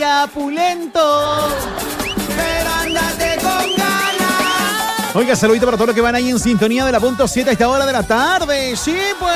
Apulento, pero ándate con ganas. Oiga, saludito para todos los que van ahí en sintonía de la punto 7 a esta hora de la tarde. Sí, pues.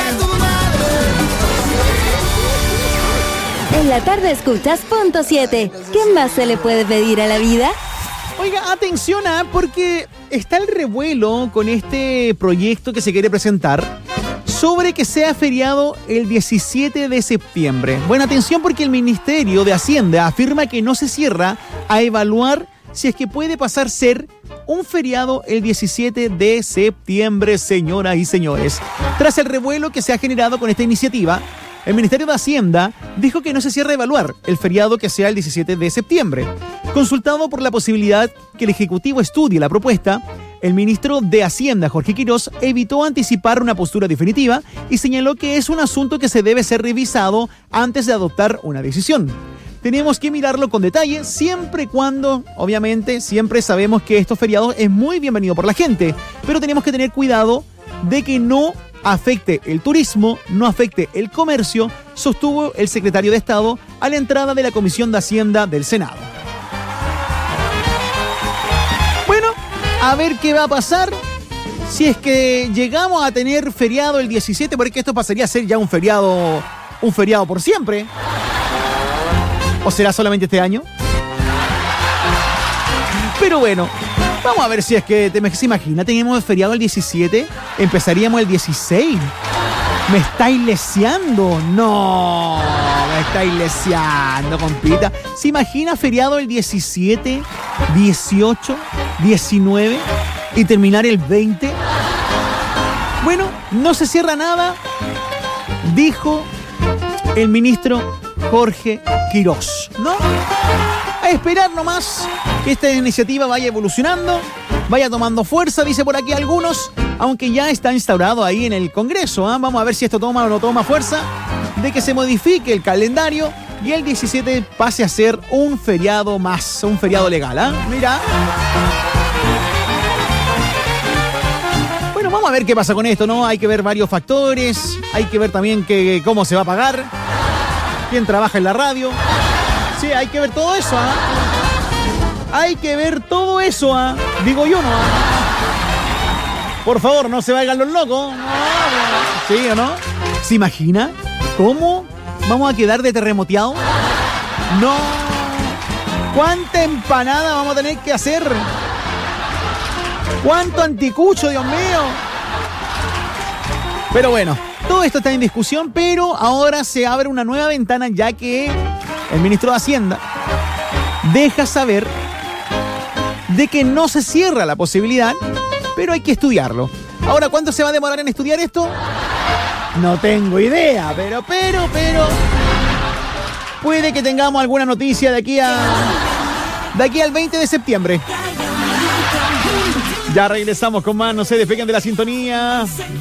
En la tarde escuchas punto 7. ¿Qué más se le puede pedir a la vida? Oiga, atención, porque está el revuelo con este proyecto que se quiere presentar sobre que sea feriado el 17 de septiembre. Bueno, atención, porque el Ministerio de Hacienda afirma que no se cierra a evaluar si es que puede pasar a ser un feriado el 17 de septiembre, señoras y señores. Tras el revuelo que se ha generado con esta iniciativa, el Ministerio de Hacienda dijo que no se cierra a evaluar el feriado que sea el 17 de septiembre. Consultado por la posibilidad que el Ejecutivo estudie la propuesta, el ministro de Hacienda, Jorge Quirós, evitó anticipar una postura definitiva y señaló que es un asunto que se debe ser revisado antes de adoptar una decisión. Tenemos que mirarlo con detalle, siempre y cuando, obviamente, siempre sabemos que estos feriados es muy bienvenido por la gente, pero tenemos que tener cuidado de que no afecte el turismo, no afecte el comercio, sostuvo el secretario de Estado a la entrada de la Comisión de Hacienda del Senado. Bueno, a ver qué va a pasar si es que llegamos a tener feriado el 17, porque esto pasaría a ser ya un feriado por siempre. ¿O será solamente este año? Pero bueno, vamos a ver si es que se imagina, tenemos feriado el 17, empezaríamos el 16. ¿Me estáis leseando? No, me estáis leseando, compita. ¿Se imagina feriado el 17, 18, 19 y terminar el 20? Bueno, no se cierra nada, dijo el ministro Jorge Quirós, ¿no? A esperar nomás que esta iniciativa vaya evolucionando, vaya tomando fuerza, dice por aquí algunos, aunque ya está instaurado ahí en el Congreso, ¿eh? Vamos a ver si esto toma o no toma fuerza, de que se modifique el calendario y el 17 pase a ser un feriado más, un feriado legal, ¿eh? Mira. Bueno, vamos a ver qué pasa con esto, ¿no? Hay que ver varios factores, hay que ver también cómo se va a pagar, quién trabaja en la radio. Sí, hay que ver todo eso, ¿ah? Hay que ver todo eso, ¿ah? Digo yo, ¿no? Por favor, no se vayan los locos. ¿Sí o no? ¿Se imagina cómo vamos a quedar de terremoteado? No. ¿Cuánta empanada vamos a tener que hacer? ¿Cuánto anticucho, Dios mío? Pero bueno, todo esto está en discusión, pero ahora se abre una nueva ventana, ya que el ministro de Hacienda deja saber de que no se cierra la posibilidad, pero hay que estudiarlo. Ahora, ¿cuánto se va a demorar en estudiar esto? No tengo idea, pero puede que tengamos alguna noticia de aquí al 20 de septiembre. Ya regresamos con más, no se despeguen de la sintonía.